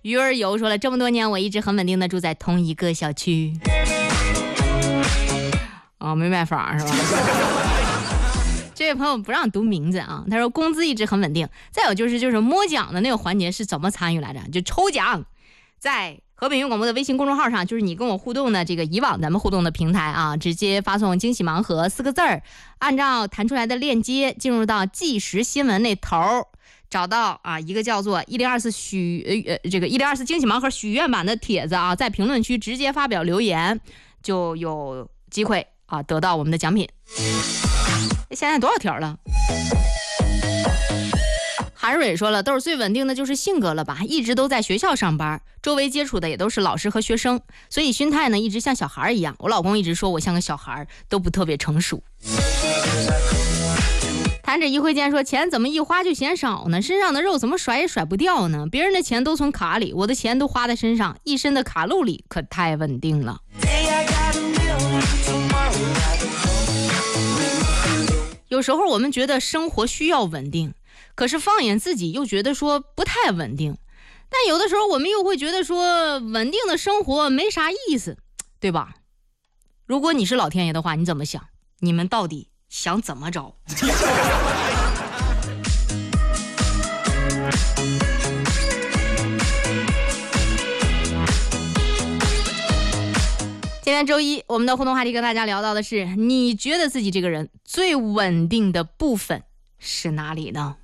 鱼儿游说了，这么多年我一直很稳定的住在同一个小区。没买房是吧？这位朋友不让读名字啊，他说工资一直很稳定。再有就是摸奖的那个环节是怎么参与来着？就抽奖，在河北云广播的微信公众号上，就是你跟我互动的这个以往咱们互动的平台啊，直接发送惊喜盲盒4个字儿，按照弹出来的链接进入到即时新闻那头，找到一个叫做1024这个1024惊喜盲盒许愿版的帖子啊，在评论区直接发表留言，就有机会得到我们的奖品。现在多少条了？韩蕊说了，都是最稳定的就是性格了吧，一直都在学校上班，周围接触的也都是老师和学生，所以心态呢一直像小孩一样。我老公一直说我像个小孩，都不特别成熟。弹指一挥间说，钱怎么一花就嫌少呢？身上的肉怎么甩也甩不掉呢？别人的钱都存卡里，我的钱都花在身上，一身的卡路里可太稳定了。有时候我们觉得生活需要稳定，可是放眼自己又觉得说不太稳定，但有的时候我们又会觉得说稳定的生活没啥意思，对吧？如果你是老天爷的话，你怎么想？你们到底想怎么着？今天周一，我们的互动话题跟大家聊到的是，你觉得自己这个人最稳定的部分是哪里呢？